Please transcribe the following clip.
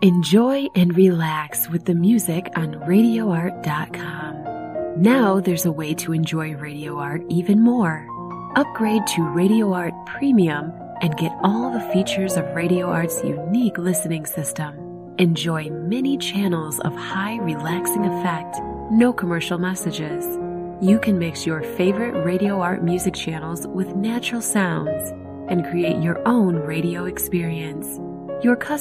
Enjoy and relax with the music on RadioArt.com. Now there's a way to enjoy Radio Art even more. Upgrade to Radio Art Premium and get all the features of Radio Art's unique listening system. Enjoy many channels of high relaxing effect, no commercial messages. You can mix your favorite Radio Art music channels with natural sounds and create your own radio experience. Your